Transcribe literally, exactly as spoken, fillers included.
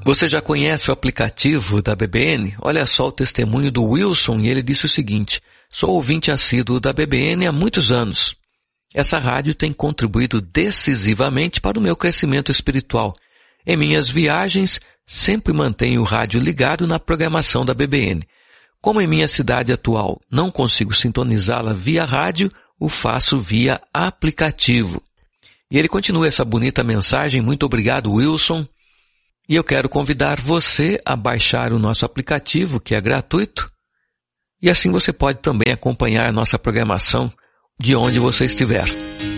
Você já conhece o aplicativo da B B N? Olha só o testemunho do Wilson e ele disse o seguinte: sou ouvinte assíduo da B B N há muitos anos. Essa rádio tem contribuído decisivamente para o meu crescimento espiritual. Em minhas viagens, sempre mantenho o rádio ligado na programação da B B N. Como em minha cidade atual não consigo sintonizá-la via rádio, o faço via aplicativo. E ele continua essa bonita mensagem. Muito obrigado, Wilson. E eu quero convidar você a baixar o nosso aplicativo, que é gratuito, e assim você pode também acompanhar a nossa programação de onde você estiver.